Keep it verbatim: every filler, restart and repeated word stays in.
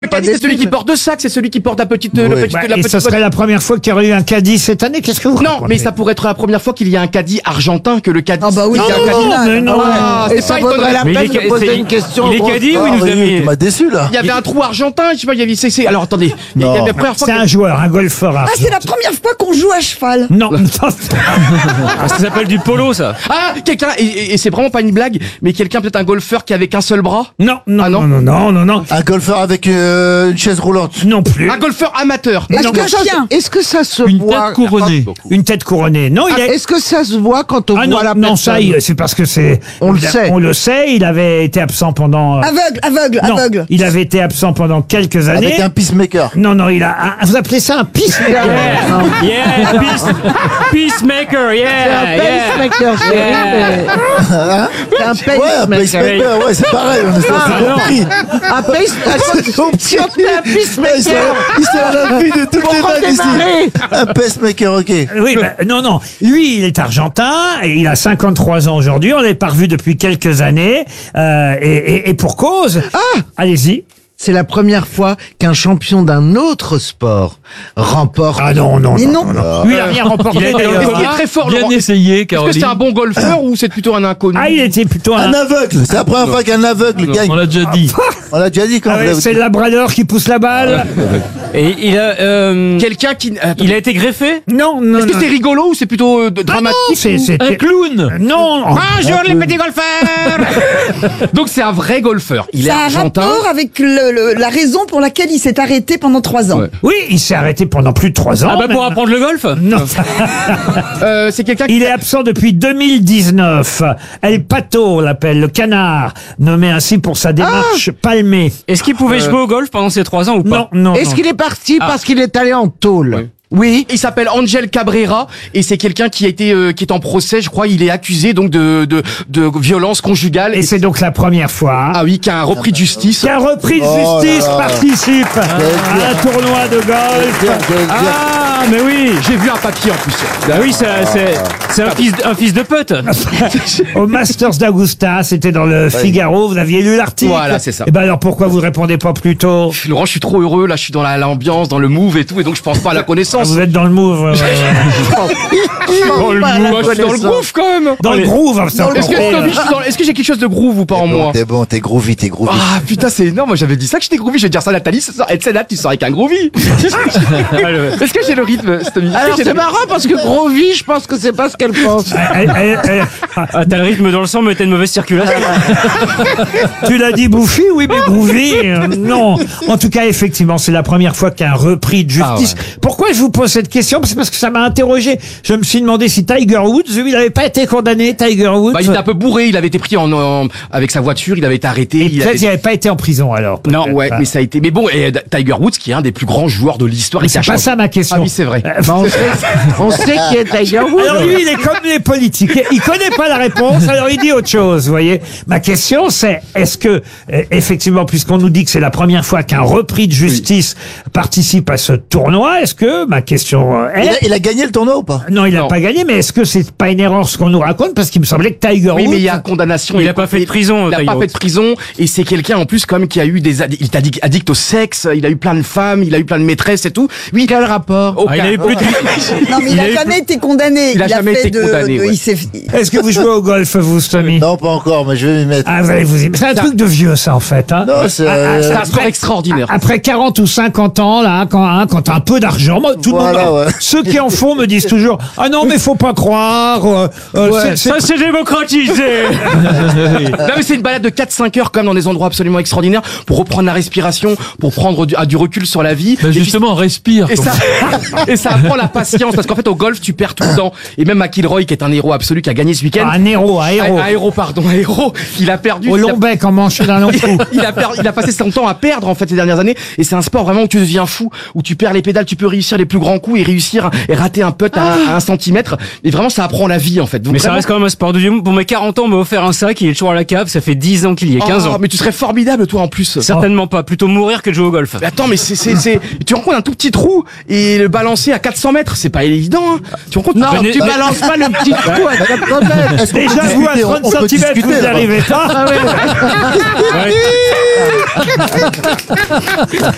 Le caddie, c'est celui qui porte deux sacs, c'est celui qui porte la petite, Oui. le petit, Bah, la et petite ce serait la première fois qu'il y aurait eu un caddie cette année. Qu'est-ce que vous Non, racontez? mais ça pourrait être la première fois qu'il y a un caddie argentin que le caddie. Ah bah oui, Non, c'est un non, cardinal. mais non. Ah, Et c'est ça pas vaudrait étonnant. la Mais peine il est- de poser c'est- une question. il est au caddie grand ou il nous a Ah mis- oui, tu m'as déçu là. Il y avait un trou argentin, je sais pas, il y avait, c'est, c'est- alors attendez, il y a Non. la première fois C'est que- un joueur, un golfeur. Ah, c'est la première fois qu'on joue à cheval. Non, Ah, ça s'appelle du polo, ça. Ah, quelqu'un, et, et- et c'est vraiment pas une blague, mais quelqu'un, peut-être un golfeur qui avait qu'un seul bras. non, non, Ah, non, non. non, non, non, non, Un golfeur avec euh, une chaise roulante. non plus. Un golfeur amateur. Est-ce Non, que, non. ça, est-ce que ça se Une voit tête couronnée. Une tête couronnée. Non, il est. Est-ce que ça se voit quand on Ah non, voit la non, personne ça, il- c'est parce que c'est. On le il a- sait. On le sait. Il avait été absent pendant. euh, Aveugle, aveugle, non, aveugle. il avait été absent pendant quelques années. Avec un peacemaker. Non, non, il a. un- vous appelez ça un peacemaker? Yeah, peace, peacemaker, yeah, yeah. Pacemaker, chérie, mais- C'est un Ouais, un pacemaker. pacemaker, ouais, c'est pareil, on est Ah, c'est non. compris. Un pacemaker. Si on fait un Ils sont, pacemaker, ils sont à la vue de toutes les on vannes ici. redémarrer. Un pacemaker, ok. Oui, ben, non, non. Lui, il est argentin et il a cinquante-trois ans aujourd'hui. On l'a pas revu depuis quelques années. Euh, et, et, et pour cause. Ah Allez-y. C'est la première fois qu'un champion d'un autre sport remporte. Ah non, non, Mais non. non. non, non. Lui, il a rien remporté Il a été d'ailleurs. Est-ce qu'il est très fort, Bien Laurent? essayé, Est-ce que Caroline. c'est un bon golfeur ou c'est plutôt un inconnu? Ah, il était plutôt un. Un aveugle, c'est la première fois qu'un aveugle Non, gagne. on l'a déjà dit. On l'a déjà dit quand Ah vous ouais, l'avez c'est dit. le labrador qui pousse la balle. Et il a, euh, Quelqu'un qui. attends. il a été greffé? Non, non, Est-ce que non. c'est rigolo ou c'est plutôt euh, de- Ah non, dramatique? c'est, ou- c'est- Un clown. Non. Bonjour les petits golfeurs. Donc c'est un vrai golfeur. Il est Ça a un argentin. rapport avec le- le- la raison pour laquelle il s'est arrêté pendant trois ans. Ouais. Oui, il s'est arrêté pendant plus de trois ans. Ah bah pour maintenant. apprendre le golf? Non. Euh, c'est quelqu'un qui. Il est absent depuis deux mille dix-neuf. El Pato on l'appelle, le canard, nommé ainsi pour sa démarche palmée. Est-ce qu'il pouvait jouer au golf pendant ces trois ans ou pas? Non, non, Est-ce non. qu'il est parti parce qu'il est allé en tôle? Oui. Il s'appelle Angel Cabrera et c'est quelqu'un qui a été euh, qui est en procès, je crois. Il est accusé donc de de, de violence conjugale. Et c'est donc la première fois hein, Ah oui, qui a un repris de justice. qu'un repris de Oh justice là là. participe à un tournoi de golf. Bien, bien, bien. Ah, mais oui. J'ai vu un papier en plus. Bah oui, c'est, c'est, c'est un fils, un fils de pute. Au Masters d'Augusta, c'était dans le Figaro, vous aviez lu l'article. Voilà, c'est ça. Et ben alors pourquoi vous répondez pas plus tôt? Laurent, je suis trop heureux là. Je suis dans la- l'ambiance, dans le move et tout, et donc je pense pas à la connaissance. Vous êtes dans le move. euh, Dans le Pas à la groove, je suis dans le connaissance. groove quand même. dans le groove. ça, Est-ce que, encore. je suis dans- est-ce que j'ai quelque chose de groove ou pas en moi? T'es bon, t'es groovy, t'es groovy. Ah putain, c'est énorme. Moi j'avais dit ça que j'étais groovy. Je vais dire ça à Nathalie. Ce soir. Elle sait là, tu sors avec un groovy. Est-ce que j'ai le rythme, Stomy? Est-ce que Alors j'ai c'est le- marrant parce que gros vie, je pense que c'est pas ce qu'elle pense. Elle- elle- elle- Ah, t'as le rythme dans le sang, mais t'as une mauvaise circulation. Tu l'as dit bouffi, oui, mais groovy, euh, non. En tout cas, effectivement, c'est la première fois qu'un repris de justice. Ah Pourquoi je vous pose cette question? C'est parce que ça m'a interrogé. Je me suis demandé si Tiger Woods, lui, il n'avait pas été condamné, Tiger Woods. Bah, il était un peu bourré. Il avait été pris en, en- avec sa voiture. Il avait été arrêté. Et il peut-être avait- il n'avait pas été en prison alors. Non, peut-être. ouais, Ah. mais ça a été. Mais bon, et Tiger Woods, qui est un des plus grands joueurs de l'histoire, Mais il c'est a pas changé. ça ma question. Ah oui, c'est vrai. Euh, On sait, on sait qui est Tiger Woods. Alors lui, il est comme les politiques. Il connaît pas la réponse, alors il dit autre chose, vous voyez. Ma question, c'est, est-ce que, euh, effectivement, puisqu'on nous dit que c'est la première fois qu'un repris de justice participe à ce tournoi, est-ce que, ma question euh, est... Il a, il a gagné le tournoi ou pas? Non, il n'a Non. pas gagné, mais est-ce que c'est pas une erreur ce qu'on nous raconte? Parce qu'il me semblait que Tiger Oui, Woods... mais il y a condamnation. Il a pas fait de prison, Il a Tiger pas fait Woods. de prison. Et c'est quelqu'un, en plus, quand même, qui a eu des, addi- il est addic- addict au sexe. Il a eu plein de femmes. Il a eu plein de maîtresses et tout. Oui. Quel rapport? Aucun. Ah, il avait plus de... Non, mais il, Il a a eu jamais été condamné. Il a jamais fait été de- condamné, de- ouais. il s'est- Est-ce que vous jouez au golf, vous, Stomy? Non, pas encore, mais je vais m'y mettre. Ah, vous allez vous y... C'est un truc de vieux, ça, en fait. Hein. Non, c'est, Ah, ah, euh, C'est un après- sport extraordinaire. Après quarante ou cinquante ans, là, quand, hein, quand t'as un peu d'argent, moi, tout Voilà, le monde, ouais. ceux qui en font me disent toujours, ah non, mais faut pas croire, euh, euh, c'est- c'est- Ça, c'est démocratisé. Non, mais c'est une balade de quatre cinq heures, quand même, dans des endroits absolument extraordinaires, pour reprendre la respiration, pour prendre du, ah, du recul sur la vie. Bah Et puis- justement, respire. Et ça, et ça apprend la patience, parce qu'en fait, au golf, tu perds tout le temps. Et même McIlroy, qui est un héros absolu, qui a gagné ce week-end. un héros, un héros. Un, un héros, pardon, un héros. Il a perdu. Au il a- long bec, en manche d'un long coup. il a, per- il a passé son temps à perdre en fait ces dernières années, et c'est un sport vraiment où tu deviens fou, où tu perds les pédales, tu peux réussir les plus grands coups et réussir et rater un putt à, un- à un centimètre, et vraiment ça apprend la vie en fait. Donc, Mais ça vraiment- reste quand même un sport de vieux. Pour mes quarante ans, on m'a offert un sac, il est toujours à la cave, ça fait dix ans qu'il y est, quinze Oh, ans. mais tu serais formidable toi en plus. Certainement pas, plutôt mourir que de jouer au golf. Mais attends, mais c'est c'est c'est tu rencontres un tout petit trou et le balancer à quatre cents mètres, c'est pas évident. Hein. Tu rencontres Non, Venez- tu balances pas le petit trou à quatre mètres. Est-ce qu'on peut Déjà, vous, à discuter? On- trente on peut centimètres, vous discuter, n'y là-bas. arrivez pas. Ouais.